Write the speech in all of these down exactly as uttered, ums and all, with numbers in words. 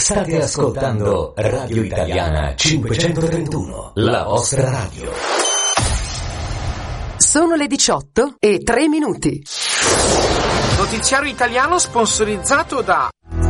State ascoltando Radio Italiana cinquecentotrentuno, la vostra radio. Sono le diciotto e tre minuti. Notiziario italiano sponsorizzato da...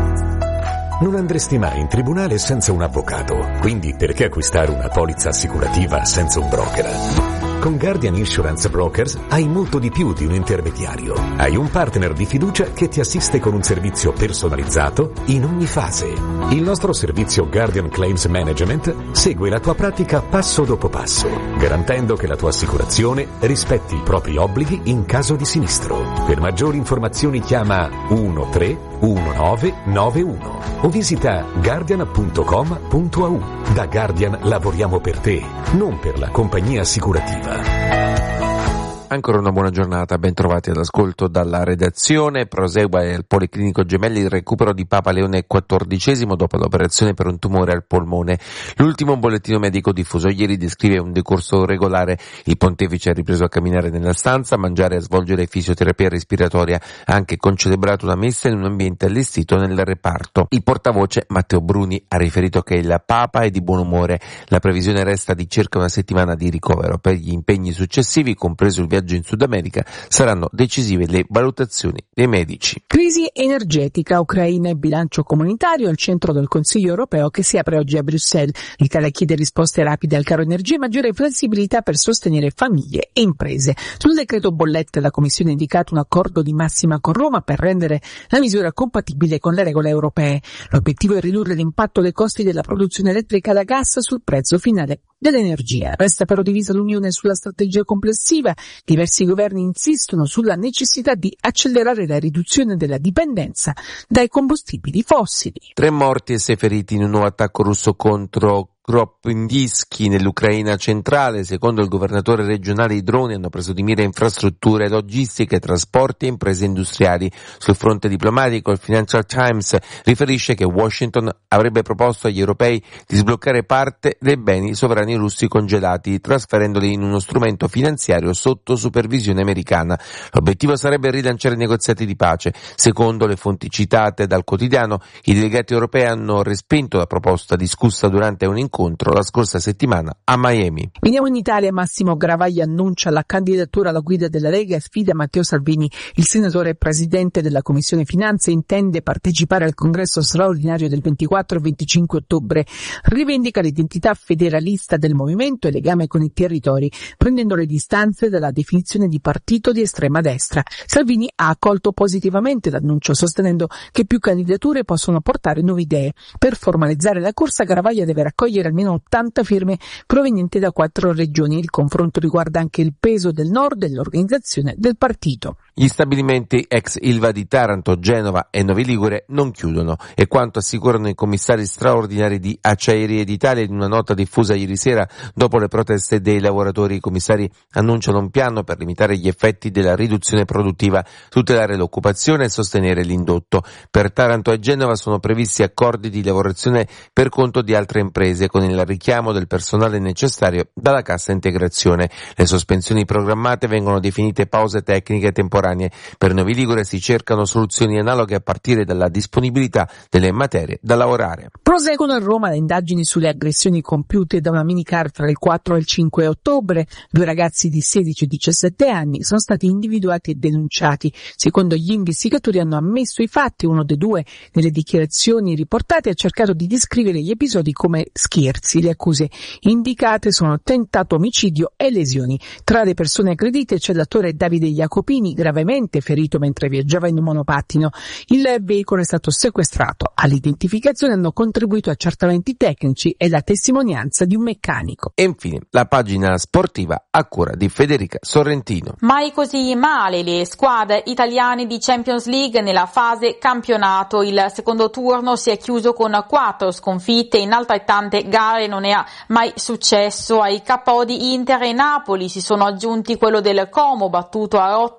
Non andresti mai in tribunale senza un avvocato, quindi perché acquistare una polizza assicurativa senza un broker? Con Guardian Insurance Brokers hai molto di più di un intermediario. Hai un partner di fiducia che ti assiste con un servizio personalizzato in ogni fase. Il nostro servizio Guardian Claims Management segue la tua pratica passo dopo passo, garantendo che la tua assicurazione rispetti i propri obblighi in caso di sinistro. Per maggiori informazioni chiama uno tre uno nove nove uno o visita guardian punto com punto a u. Da Guardian lavoriamo per te, non per la compagnia assicurativa. Ancora una buona giornata, ben trovati all'ascolto dalla redazione. Prosegue al Policlinico Gemelli il recupero di Papa Leone quattordicesimo dopo l'operazione per un tumore al polmone. L'ultimo bollettino medico diffuso ieri descrive un decorso regolare. Il pontefice ha ripreso a camminare nella stanza, a mangiare e a svolgere fisioterapia respiratoria. Ha anche concelebrato una messa in un ambiente allestito nel reparto. Il portavoce Matteo Bruni ha riferito che il Papa è di buon umore. La previsione resta di circa una settimana di ricovero. Per gli impegni successivi, compreso il viaggio in Sud America, saranno decisive le valutazioni dei medici. Crisi energetica, Ucraina e bilancio comunitario al centro del Consiglio europeo che si apre oggi a Bruxelles. L'Italia chiede risposte rapide al caro energia e maggiore flessibilità per sostenere famiglie e imprese. Sul decreto bollette la Commissione ha indicato un accordo di massima con Roma per rendere la misura compatibile con le regole europee. L'obiettivo è ridurre l'impatto dei costi della produzione elettrica da gas sul prezzo finale dell'energia. Resta però divisa l'Unione sulla strategia complessiva. Diversi governi insistono sulla necessità di accelerare la riduzione della dipendenza dai combustibili fossili. Tre morti e sei feriti in un nuovo attacco russo contro Kropyvnytskyi nell'Ucraina centrale. Secondo il governatore regionale, i droni hanno preso di mira infrastrutture logistiche, trasporti e imprese industriali. Sul fronte diplomatico, il Financial Times riferisce che Washington avrebbe proposto agli europei di sbloccare parte dei beni sovrani russi congelati, trasferendoli in uno strumento finanziario sotto supervisione americana. L'obiettivo sarebbe rilanciare i negoziati di pace. Secondo le fonti citate dal quotidiano, i delegati europei hanno respinto la proposta discussa durante un incontro la scorsa settimana a Miami. Veniamo in Italia. Massimo Garavaglia annuncia la candidatura alla guida della Lega e sfida Matteo Salvini. Il senatore e presidente della Commissione Finanze intende partecipare al congresso straordinario del ventiquattro e venticinque ottobre. Rivendica l'identità federalista del movimento e legame con i territori, prendendo le distanze dalla definizione di partito di estrema destra. Salvini ha accolto positivamente l'annuncio, sostenendo che più candidature possono portare nuove idee. Per formalizzare la corsa, Garavaglia deve raccogliere almeno ottanta firme provenienti da quattro regioni. Il confronto riguarda anche il peso del nord e l'organizzazione del partito. Gli stabilimenti ex Ilva di Taranto, Genova e Novi Ligure non chiudono, è quanto assicurano i commissari straordinari di Acciaierie d'Italia in una nota diffusa ieri sera dopo le proteste dei lavoratori. I commissari annunciano un piano per limitare gli effetti della riduzione produttiva, tutelare l'occupazione e sostenere l'indotto. Per Taranto e Genova sono previsti accordi di lavorazione per conto di altre imprese, con il richiamo del personale necessario dalla cassa integrazione. Le sospensioni programmate vengono definite pause tecniche temporanee. Per Novi Ligure si cercano soluzioni analoghe a partire dalla disponibilità delle materie da lavorare. Proseguono a Roma le indagini sulle aggressioni compiute da una minicar tra il quattro e il cinque ottobre. Due ragazzi di sedici e diciassette anni sono stati individuati e denunciati. Secondo gli investigatori hanno ammesso i fatti. Uno dei due, nelle dichiarazioni riportate, ha cercato di descrivere gli episodi come scherzi. Le accuse indicate sono tentato omicidio e lesioni. Tra le persone aggredite c'è l'attore Davide Jacopini, gravemente ferito mentre viaggiava in un monopattino. Il veicolo è stato sequestrato. All'identificazione hanno contribuito accertamenti tecnici e la testimonianza di un meccanico. E infine la pagina sportiva a cura di Federica Sorrentino. Mai così male le squadre italiane di Champions League nella fase campionato. Il secondo turno si è chiuso con quattro sconfitte in altrettante gare. Non è mai successo. Ai K O di Inter e Napoli si sono aggiunti quello del Como battuto a Rotterdam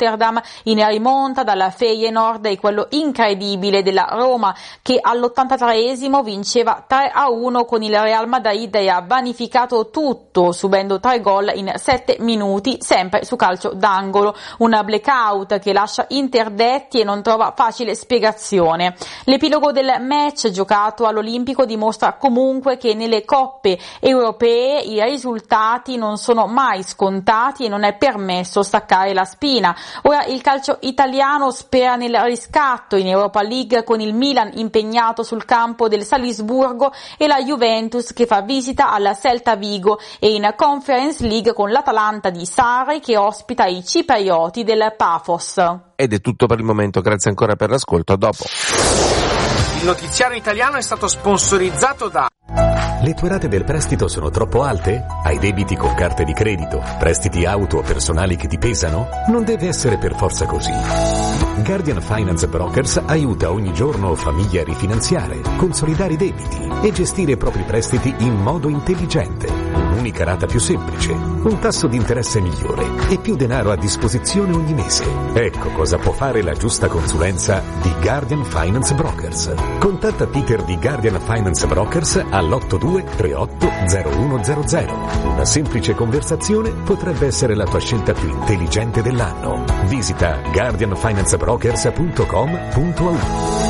in rimonta dalla Feyenoord e quello incredibile della Roma che all'ottantatreesimo vinceva tre a uno con il Real Madrid e ha vanificato tutto subendo tre gol in sette minuti sempre su calcio d'angolo, un blackout che lascia interdetti e non trova facile spiegazione. L'epilogo del match giocato all'Olimpico dimostra comunque che nelle coppe europee i risultati non sono mai scontati e non è permesso staccare la spina. Ora il calcio italiano spera nel riscatto in Europa League con il Milan impegnato sul campo del Salisburgo e la Juventus che fa visita alla Celta Vigo, e in Conference League con l'Atalanta di Sarri che ospita i ciprioti del Paphos. Ed è tutto per il momento, grazie ancora per l'ascolto, a dopo. Il notiziario italiano è stato sponsorizzato da... Le tue rate del prestito sono troppo alte? Hai debiti con carte di credito? Prestiti auto o personali che ti pesano? Non deve essere per forza così. Guardian Finance Brokers aiuta ogni giorno famiglie a rifinanziare, consolidare i debiti e gestire i propri prestiti in modo intelligente. Un'unica rata più semplice, un tasso di interesse migliore e più denaro a disposizione ogni mese. Ecco cosa può fare la giusta consulenza di Guardian Finance Brokers. Contatta Peter di Guardian Finance Brokers all'otto due tre otto zero uno zero zero. Una semplice conversazione potrebbe essere la tua scelta più intelligente dell'anno. Visita guardian finance brokers punto com punto a u.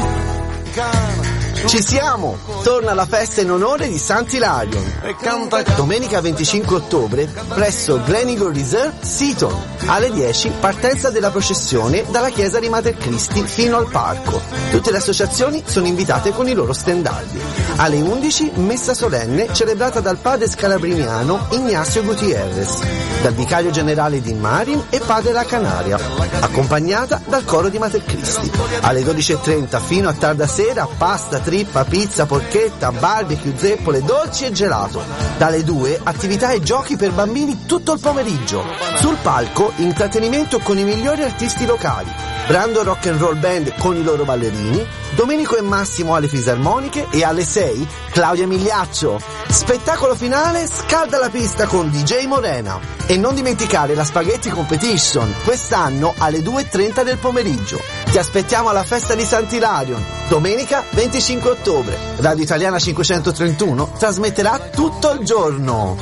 Ci siamo! Torna la festa in onore di Sant'Ilarion. Domenica venticinque ottobre presso Gleneagle Reserve, Seaton. Alle dieci partenza della processione dalla chiesa di Mater Christi fino al parco. Tutte le associazioni sono invitate con i loro stendardi. Alle undici messa solenne celebrata dal padre scalabriniano Ignacio Gutierrez, dal vicario generale di Marin e padre La Canaria, accompagnata dal coro di Mater Christi. Alle dodici e trenta fino a tarda sera pasta, trippa, pizza, porchetta, barbecue, zeppole, dolci e gelato. Dalle due attività e giochi per bambini tutto il pomeriggio. Sul palco intrattenimento con i migliori artisti locali. Brando Rock and Roll Band con i loro ballerini, Domenico e Massimo alle fisarmoniche e alle sei Claudia Migliaccio. Spettacolo finale scalda la pista con D J Morena. E non dimenticare la Spaghetti Competition, quest'anno alle due e trenta del pomeriggio. Ti aspettiamo alla festa di Sant'Ilarion, domenica venticinque ottobre. Radio Italiana cinquecentotrentuno trasmetterà tutto il giorno.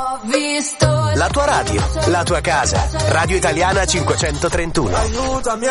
La tua radio, la tua casa. Radio Italiana cinquecentotrentuno.